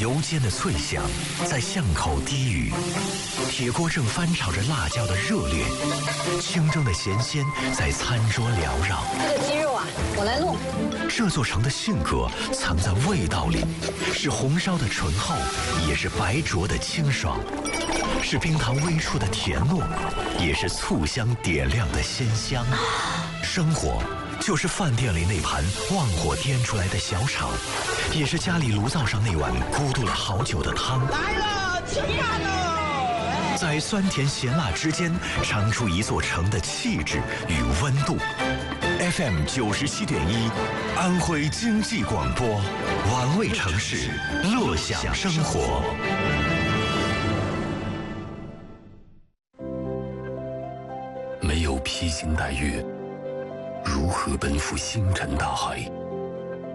油煎的脆香在巷口低语，铁锅正翻炒着辣椒的热烈，清蒸的咸鲜在餐桌缭绕。 这个鸡肉啊，我来弄。 这座城的性格藏在味道里，是红烧的醇厚，也是白灼的清爽，是冰糖微出的甜糯，也是醋香点亮的鲜香。生活就是饭店里那盘旺火颠出来的小炒，也是家里炉灶上那碗咕嘟了好久的汤。 来了，吃饭喽！ 在酸甜咸辣之间，尝出一座城的气质与温度。FM 97.1，安徽经济广播，玩味城市，乐享生活。 没有披星戴月，如何奔赴星辰大海？